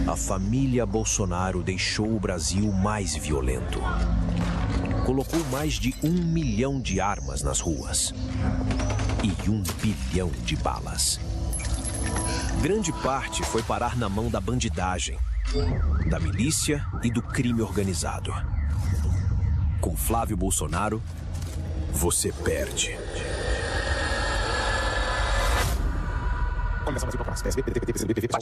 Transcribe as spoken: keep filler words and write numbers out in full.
a família Bolsonaro deixou o Brasil mais violento. Colocou mais de um milhão de armas nas ruas e um bilhão de balas. Grande parte foi parar na mão da bandidagem, da milícia e do crime organizado. Com Flávio Bolsonaro, você perde.